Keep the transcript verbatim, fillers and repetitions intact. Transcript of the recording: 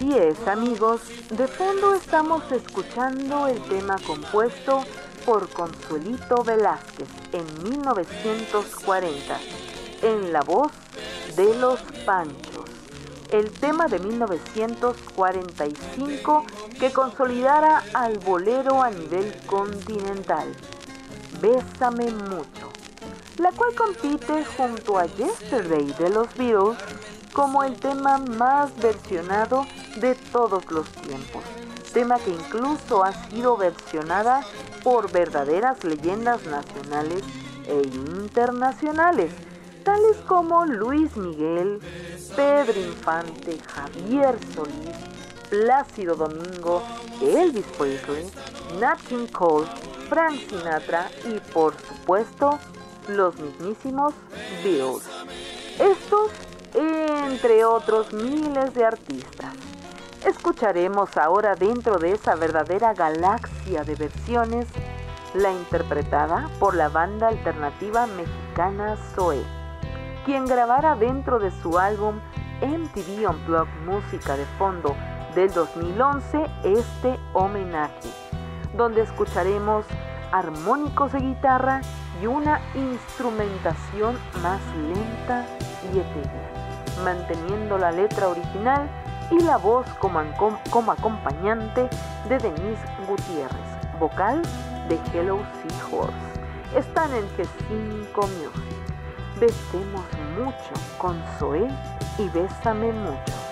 Así es, amigos, de fondo estamos escuchando el tema compuesto por Consuelito Velázquez en mil novecientos cuarenta, en la voz de Los Panchos. El tema de mil novecientos cuarenta y cinco que consolidara al bolero a nivel continental, Bésame Mucho, la cual compite junto a Yesterday de los Beatles como el tema más versionado de todos los tiempos, tema que incluso ha sido versionada por verdaderas leyendas nacionales e internacionales, tales como Luis Miguel, Pedro Infante, Javier Solís, Plácido Domingo, Elvis Presley, Nat King Cole, Frank Sinatra y, por supuesto, los mismísimos Beatles. Estos, entre otros miles de artistas. Escucharemos ahora, dentro de esa verdadera galaxia de versiones, la interpretada por la banda alternativa mexicana Zoé, quien grabara dentro de su álbum M T V Unplugged Música de Fondo del dos mil once este homenaje, donde escucharemos armónicos de guitarra y una instrumentación más lenta y etérea, manteniendo la letra original y la voz como, como acompañante de Denise Gutiérrez, vocal de Hello Seahorse. Están en G cinco Music. Besemos mucho con Zoé y Bésame Mucho.